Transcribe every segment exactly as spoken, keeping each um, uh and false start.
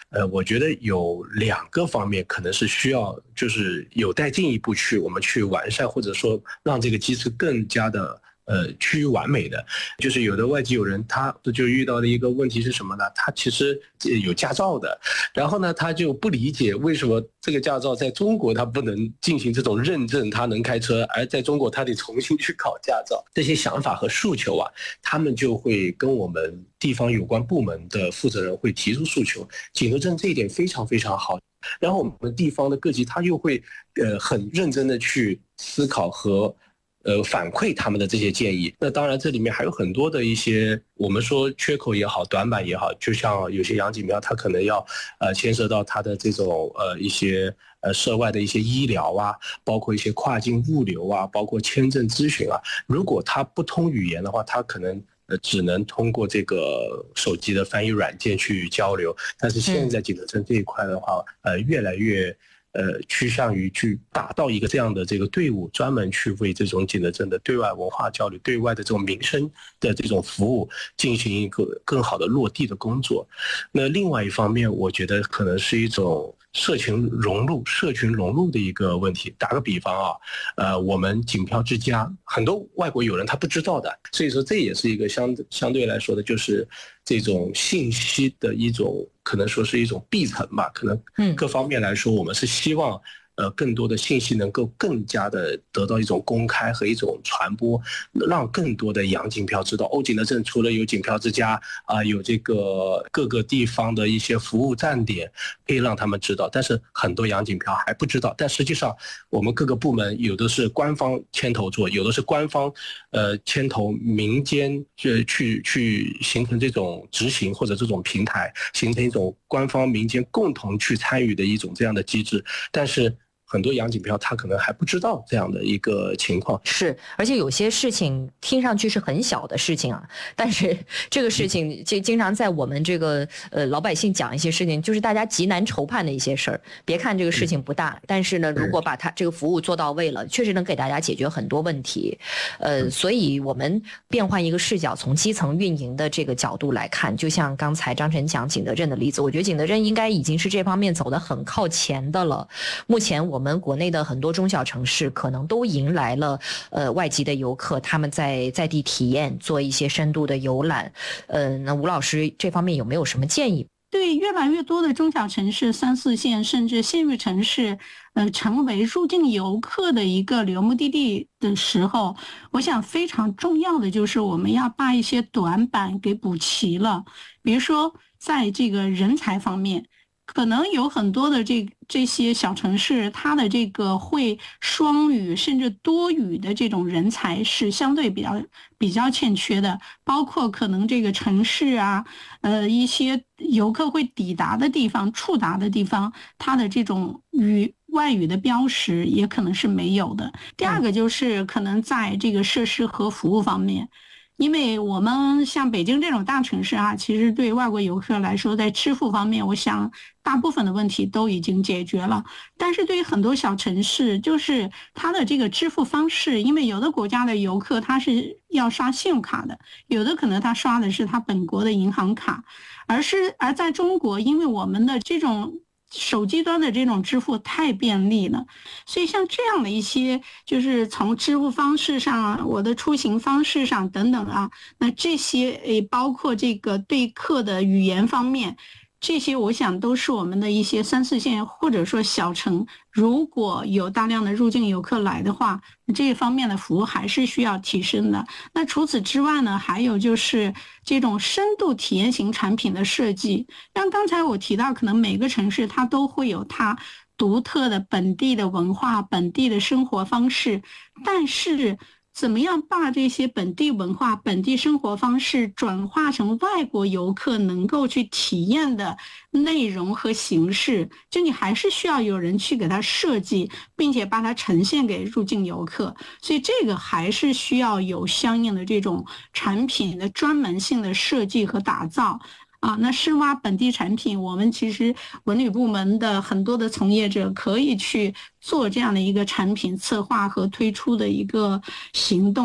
呃，我觉得有两个方面可能是需要，就是有待进一步去我们去完善，或者说让这个机制更加的呃趋于完美的。就是有的外籍友人他就遇到的一个问题是什么呢？他其实有驾照的，然后呢他就不理解为什么这个驾照在中国他不能进行这种认证，他能开车，而在中国他得重新去考驾照。这些想法和诉求啊，他们就会跟我们地方有关部门的负责人会提出诉求。景德镇这一点非常非常好，然后我们地方的各级他又会呃很认真的去思考和呃反馈他们的这些建议。那当然这里面还有很多的一些我们说缺口也好，短板也好，就像有些洋锦标它可能要呃牵涉到它的这种呃一些呃涉外的一些医疗啊，包括一些跨境物流啊，包括签证咨询啊，如果它不通语言的话，它可能呃，只能通过这个手机的翻译软件去交流。但是现在景德镇这一块的话，呃，越来越呃趋向于去打造一个这样的这个队伍，专门去为这种景德镇的对外文化交流、对外的这种民生的这种服务进行一个更好的落地的工作。那另外一方面，我觉得可能是一种社群融入、社群融入的一个问题。打个比方啊，呃，我们锦漂之家，很多外国友人他不知道的，所以说这也是一个相相对来说的，就是这种信息的一种，可能说是一种闭层吧。可能各方面来说，我们是希望呃更多的信息能够更加的得到一种公开和一种传播，让更多的洋锦漂知道，哦，景德镇除了有锦漂之家啊、呃，有这个各个地方的一些服务站点，可以让他们知道。但是很多洋锦漂还不知道，但实际上我们各个部门有的是官方牵头做，有的是官方呃牵头民间去去去形成这种执行或者这种平台，形成一种官方民间共同去参与的一种这样的机制。但是很多洋锦漂他可能还不知道这样的一个情况。 是，而且有些事情听上去是很小的事情啊，但是这个事情就经常在我们这个呃老百姓讲一些事情，就是大家极难筹判的一些事儿。别看这个事情不大，但是呢，如果把它这个服务做到位了，确实能给大家解决很多问题。呃，所以我们变换一个视角，从基层运营的这个角度来看，就像刚才张晨讲景德镇的例子，我觉得景德镇应该已经是这方面走得很靠前的了。目前我们国内的很多中小城市可能都迎来了呃外籍的游客，他们在在地体验，做一些深度的游览。呃，那吴老师这方面有没有什么建议？ 对越来越多的中小城市、三四线甚至县域城市，呃，成为入境游客的一个旅游目的地的时候，我想非常重要的就是我们要把一些短板给补齐了。比如说，在这个人才方面，可能有很多的这这些小城市，它的这个会双语甚至多语的这种人才是相对比较比较欠缺的，包括可能这个城市啊，呃，一些游客会抵达的地方、触达的地方，它的这种语外语的标识也可能是没有的。第二个就是可能在这个设施和服务方面。因为我们像北京这种大城市啊，其实对外国游客来说，在支付方面，我想大部分的问题都已经解决了。但是对于很多小城市，就是它的这个支付方式，因为有的国家的游客他是要刷信用卡的，有的可能他刷的是他本国的银行卡，而是而在中国，因为我们的这种手机端的这种支付太便利了，所以像这样的一些就是从支付方式上、我的出行方式上等等啊，那这些诶包括这个对客的语言方面，这些我想都是我们的一些三四线或者说小城，如果有大量的入境游客来的话，这一方面的服务还是需要提升的。那除此之外呢，还有就是这种深度体验型产品的设计。像刚才我提到，可能每个城市它都会有它独特的本地的文化、本地的生活方式，但是怎么样把这些本地文化、本地生活方式转化成外国游客能够去体验的内容和形式，就你还是需要有人去给它设计，并且把它呈现给入境游客。所以这个还是需要有相应的这种产品的专门性的设计和打造。啊，那深挖本地产品，我们其实文旅部门的很多的从业者可以去做这样的一个产品策划和推出的一个行动。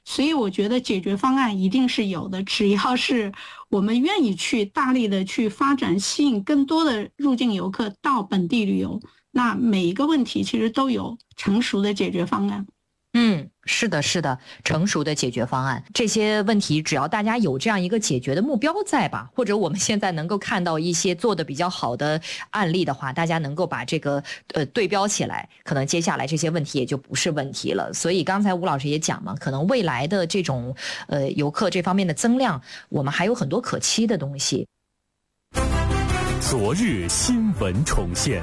所以我觉得解决方案一定是有的，只要是我们愿意去大力的去发展，吸引更多的入境游客到本地旅游，那每一个问题其实都有成熟的解决方案。 嗯，是的，是的，成熟的解决方案，这些问题只要大家有这样一个解决的目标在吧，或者我们现在能够看到一些做的比较好的案例的话，大家能够把这个呃对标起来，可能接下来这些问题也就不是问题了。所以刚才吴老师也讲嘛，可能未来的这种呃游客这方面的增量，我们还有很多可期的东西。 昨日新闻重现。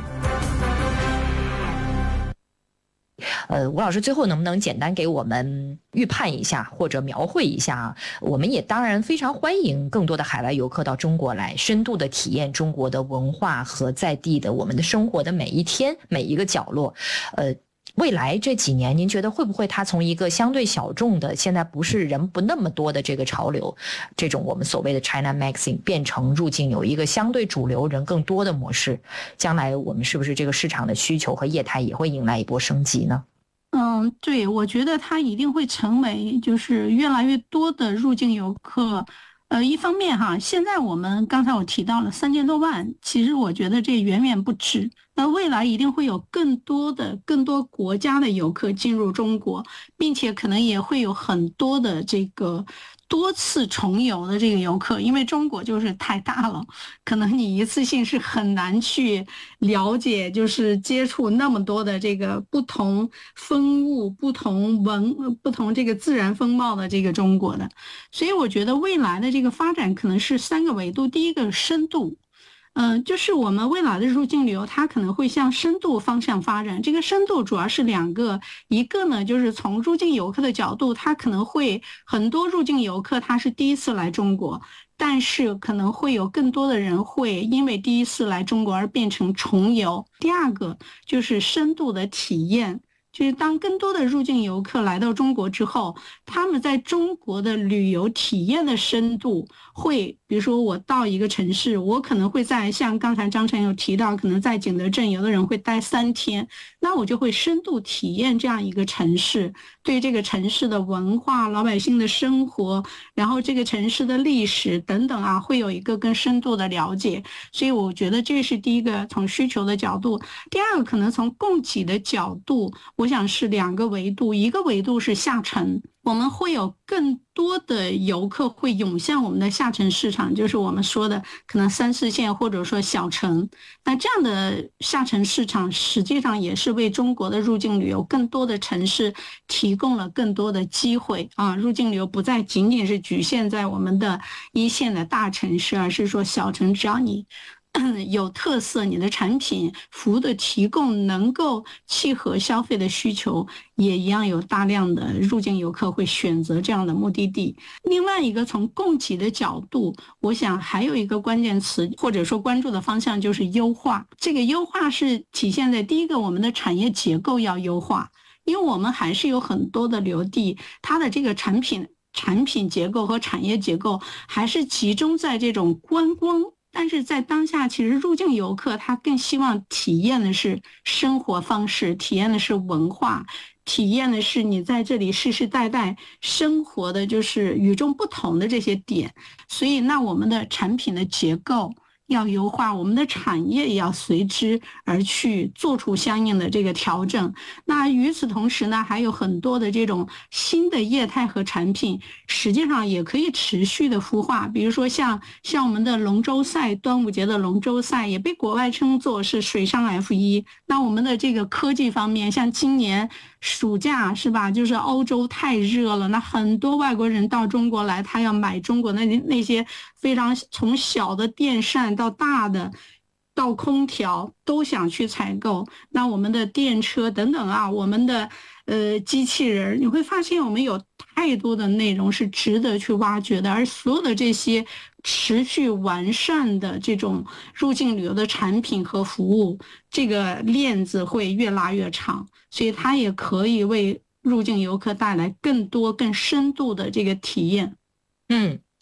呃，吴老师最后能不能简单给我们预判一下或者描绘一下？我们也当然非常欢迎更多的海外游客到中国来，深度的体验中国的文化和在地的我们的生活的每一天每一个角落。呃，未来这几年您觉得会不会它从一个相对小众的，现在不是人不那么多的这个潮流，这种我们所谓的 China Magazine 变成入境有一个相对主流人更多的模式，将来我们是不是这个市场的需求和业态也会迎来一波升级呢？ 嗯，对，我觉得它一定会成为就是越来越多的入境游客。呃，一方面哈，现在我们刚才我提到了三千多万，其实我觉得这远远不止。那未来一定会有更多的、更多国家的游客进入中国，并且可能也会有很多的这个多次重游的这个游客，因为中国就是太大了，可能你一次性是很难去了解，就是接触那么多的这个不同风物、不同文、不同这个自然风貌的这个中国的。所以我觉得未来的这个发展可能是三个维度，第一个深度。嗯、呃，就是我们未来的入境旅游，它可能会向深度方向发展。这个深度主要是两个，一个呢就是从入境游客的角度，它可能会很多入境游客他是第一次来中国，但是可能会有更多的人会因为第一次来中国而变成重游。第二个就是深度的体验。就是当更多的入境游客来到中国之后，他们在中国的旅游体验的深度会，比如说我到一个城市，我可能会在像刚才张晨有提到，可能在景德镇有的人会待三天，那我就会深度体验这样一个城市，对这个城市的文化、老百姓的生活，然后这个城市的历史等等啊，会有一个更深度的了解。所以我觉得这是第一个从需求的角度。第二个可能从供给的角度，我想是两个维度，一个维度是下沉，我们会有更多的游客会涌向我们的下沉市场，就是我们说的可能三四线或者说小城。那这样的下沉市场实际上也是为中国的入境旅游更多的城市提供了更多的机会啊！入境旅游不再仅仅是局限在我们的一线的大城市，而是说小城，只要你有特色，你的产品服务的提供能够契合消费的需求，也一样有大量的入境游客会选择这样的目的地。另外一个从供给的角度，我想还有一个关键词或者说关注的方向就是优化。这个优化是体现在第一个，我们的产业结构要优化，因为我们还是有很多的旅游地，它的这个产品产品结构和产业结构还是集中在这种观光。但是在当下，其实入境游客他更希望体验的是生活方式，体验的是文化，体验的是你在这里世世代代生活的就是与众不同的这些点。所以那我们的产品的结构要优化，我们的产业也要随之而去做出相应的这个调整。那与此同时呢，还有很多的这种新的业态和产品，实际上也可以持续的孵化。比如说像像我们的龙舟赛，端午节的龙舟赛也被国外称作是水上 F 一。那我们的这个科技方面，像今年暑假是吧，就是欧洲太热了，那很多外国人到中国来，他要买中国那那些非常从小的电扇到大的到空调都想去采购。那我们的电车等等啊，我们的呃机器人，你会发现我们有太多的内容是值得去挖掘的，而所有的这些持续完善的这种入境旅游的产品和服务，这个链子会越拉越长，所以它也可以为入境游客带来更多更深度的这个体验。 嗯，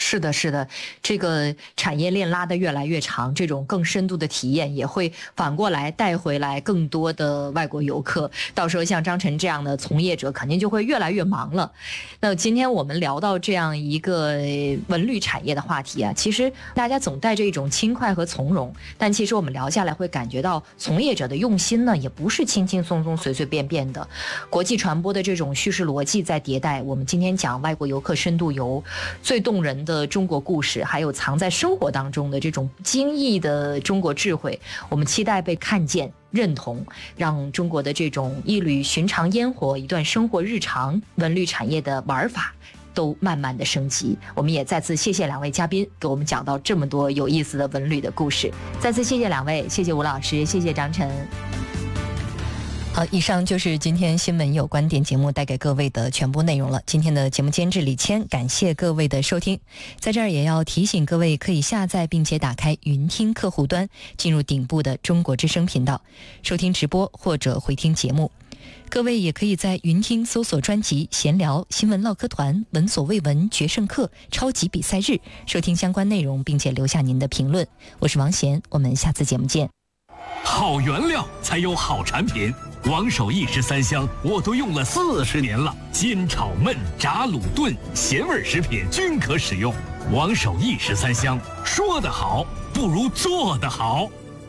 是的，是的，这个产业链拉得越来越长，这种更深度的体验也会反过来带回来更多的外国游客。到时候像张晨这样的从业者肯定就会越来越忙了。那今天我们聊到这样一个文旅产业的话题啊，其实大家总带着一种轻快和从容，但其实我们聊下来会感觉到从业者的用心呢，也不是轻轻松松随随便便的。国际传播的这种叙事逻辑在迭代，我们今天讲外国游客深度游，最动人的中国故事，还有藏在生活当中的这种精益的中国智慧，我们期待被看见认同，让中国的这种一缕寻常烟火，一段生活日常，文旅产业的玩法都慢慢的升级。我们也再次谢谢两位嘉宾给我们讲到这么多有意思的文旅的故事，再次谢谢两位，谢谢吴老师，谢谢张晨。好，以上就是今天新闻有观点节目带给各位的全部内容了。今天的节目监制李谦，感谢各位的收听。在这儿也要提醒各位，可以下载并且打开云听客户端，进入顶部的中国之声频道，收听直播或者回听节目。各位也可以在云听搜索专辑闲聊、新闻唠嗑团、闻所未闻、决胜课、超级比赛日，收听相关内容，并且留下您的评论。我是王贤，我们下次节目见。 好原料才有好产品，王守义十三香我都用了四十年了，煎炒焖炸卤炖咸味食品均可使用。王守义十三香，说得好不如做得好。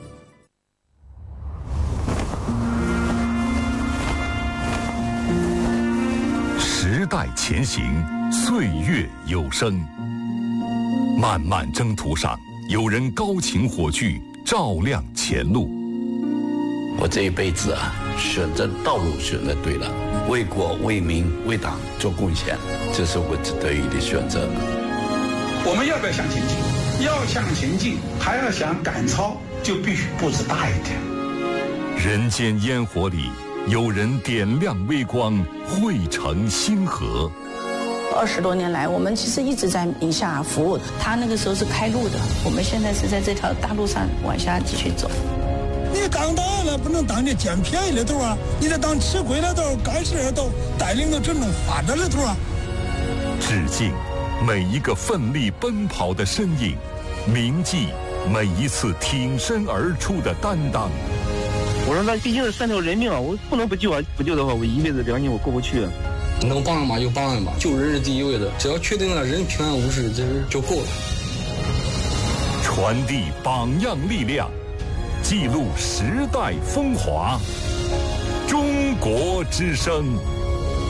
时代前行，岁月有声。漫漫征途上，有人高擎火炬，照亮前路。 我这一辈子啊，选择道路选择对了，为国为民为党做贡献，这是我得意的选择。 我们要不要向前进？要向前进，还要想赶超，就必须步子大一点。 人间烟火里，有人点亮微光，汇成星河。 二十多年来，我们其实一直在宁夏服务。他那个时候是开路的，我们现在是在这条大路上往下继续走。 你当大了不能当这捡便宜的头啊，你得当吃亏的头、干事的头，带领着真正发展的头啊。 致敬每一个奋力奔跑的身影，铭记每一次挺身而出的担当。 我说那毕竟是三条人命啊，我不能不救啊！不救的话，我一辈子良心我过不去啊。 能帮嘛就帮嘛，救人是第一位的，只要确定了人平安无事，这就够了。 传递榜样力量，记录时代风华。中国之声。